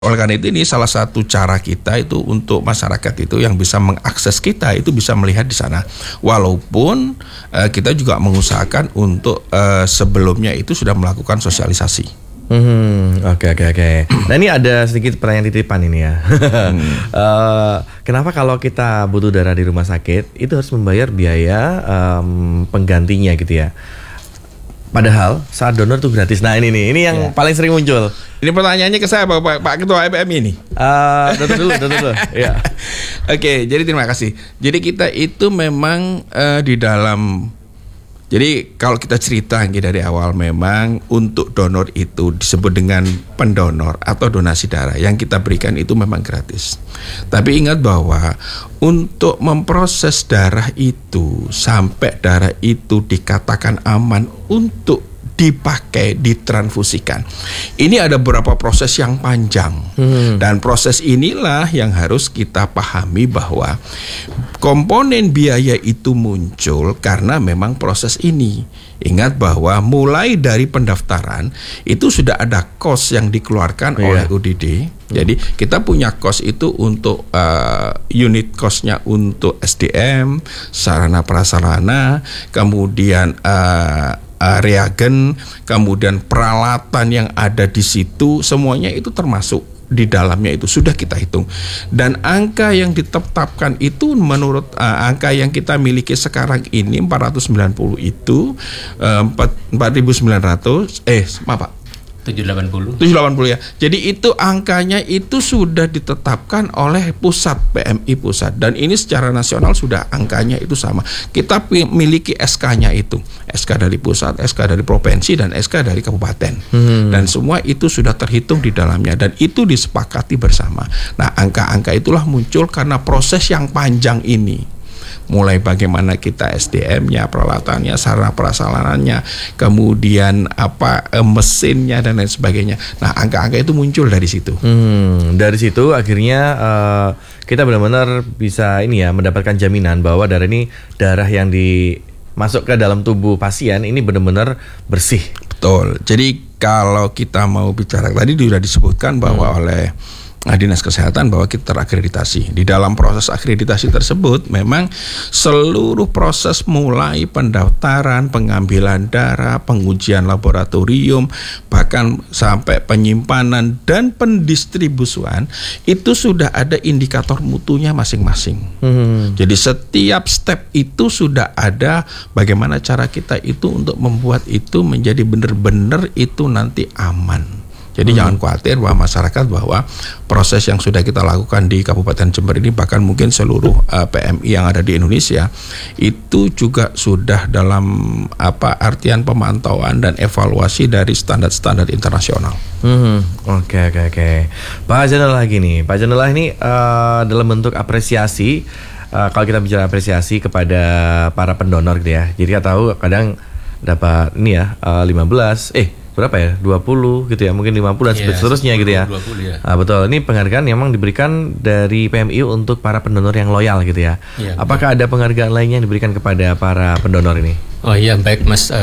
Oleh karena itu ini salah satu cara kita itu untuk masyarakat itu yang bisa mengakses kita itu bisa melihat di sana. Walaupun kita juga mengusahakan untuk sebelumnya itu sudah melakukan sosialisasi. Oke. Nah ini ada sedikit pertanyaan titipan ini ya. Kenapa kalau kita butuh darah di rumah sakit itu harus membayar biaya penggantinya gitu ya? Padahal saat donor itu gratis. Nah ini yang paling sering muncul. Ini pertanyaannya ke saya Pak Ketua MPMI ini. Dulu. Ya. Oke, jadi terima kasih. Jadi kita itu memang di dalam. Jadi kalau kita cerita dari awal memang untuk donor itu disebut dengan pendonor atau donasi darah yang kita berikan itu memang gratis. Tapi ingat bahwa untuk memproses darah itu sampai darah itu dikatakan aman untuk dipakai, ditransfusikan. Ini ada beberapa proses yang panjang. Dan proses inilah yang harus kita pahami bahwa komponen biaya itu muncul karena memang proses ini. Ingat bahwa mulai dari pendaftaran itu sudah ada kos yang dikeluarkan oleh UDD. Jadi kita punya kos itu untuk unit kosnya untuk SDM, sarana prasarana, kemudian reagen, kemudian peralatan yang ada di situ, semuanya itu termasuk di dalamnya itu sudah kita hitung. Dan angka yang ditetapkan itu menurut angka yang kita miliki sekarang ini 490 itu 4.900 maaf Pak 780 ya. Jadi itu angkanya itu sudah ditetapkan oleh pusat PMI pusat dan ini secara nasional sudah angkanya itu sama. Kita miliki SK-nya itu, SK dari pusat, SK dari provinsi dan SK dari kabupaten. Dan semua itu sudah terhitung di dalamnya dan itu disepakati bersama. Nah, angka-angka itulah muncul karena proses yang panjang ini. Mulai bagaimana kita SDM-nya, peralatannya, sarana prasarananya, kemudian mesinnya dan lain sebagainya. Nah, angka-angka itu muncul dari situ. Dari situ akhirnya kita benar-benar bisa mendapatkan jaminan bahwa darah yang masuk ke dalam tubuh pasien ini benar-benar bersih. Betul. Jadi kalau kita mau bicara tadi sudah disebutkan bahwa oleh Dinas Kesehatan bahwa kita terakreditasi. Di dalam proses akreditasi tersebut memang seluruh proses mulai pendaftaran, pengambilan darah, pengujian laboratorium, bahkan sampai penyimpanan dan pendistribusian itu sudah ada indikator mutunya masing-masing. Jadi setiap step itu sudah ada bagaimana cara kita itu untuk membuat itu menjadi benar-benar itu nanti aman. Jadi jangan khawatir bahwa masyarakat bahwa proses yang sudah kita lakukan di Kabupaten Jember ini bahkan mungkin seluruh PMI yang ada di Indonesia itu juga sudah dalam artian pemantauan dan evaluasi dari standar-standar internasional. Oke. Pak Janullah gini, Pak Janullah ini dalam bentuk apresiasi, kalau kita bicara apresiasi kepada para pendonor gitu ya. Jadi kita tahu kadang dapat 15 berapa ya? 20 gitu ya, mungkin 50 dan seterusnya gitu ya. 20 ya. Betul, ini penghargaan yang memang diberikan dari PMI untuk para pendonor yang loyal gitu ya. Apakah ada penghargaan lainnya yang diberikan kepada para pendonor ini? Oh iya, baik Mas.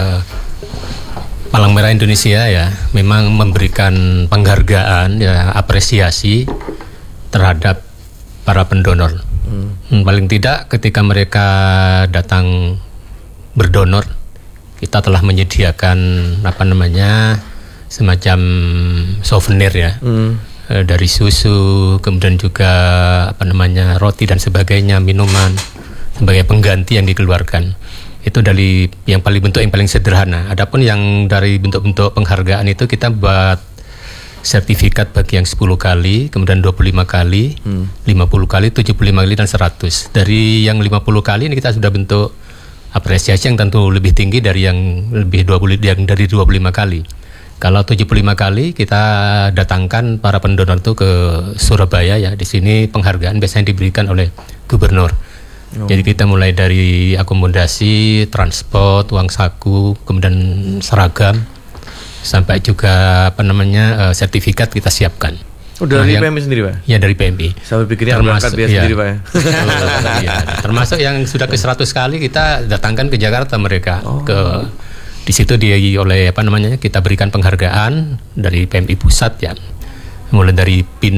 Palang Merah Indonesia ya memang memberikan penghargaan apresiasi terhadap para pendonor. Paling tidak ketika mereka datang berdonor, kita telah menyediakan semacam souvenir ya, dari susu, kemudian juga roti dan sebagainya, minuman sebagai pengganti yang dikeluarkan. Itu dari yang bentuk yang paling sederhana. Adapun yang dari bentuk-bentuk penghargaan itu kita buat sertifikat bagi yang 10 kali, kemudian 25 kali, 50 kali, 75 kali dan 100. Dari yang 50 kali ini kita sudah bentuk apresiasi yang tentu lebih tinggi dari yang dari 25 kali. Kalau 75 kali kita datangkan para pendonor itu ke Surabaya ya. Di sini penghargaan biasanya diberikan oleh gubernur. Jadi kita mulai dari akomodasi, transport, uang saku, kemudian seragam, sampai juga sertifikat kita siapkan. Dari PMI sendiri Pak? Ya dari PMI. Saya berpikirnya berangkat dia sendiri Pak ya. Termasuk yang sudah ke 100 kali kita datangkan ke Jakarta mereka. Di situ kita berikan penghargaan dari PMI pusat ya. mulai dari pin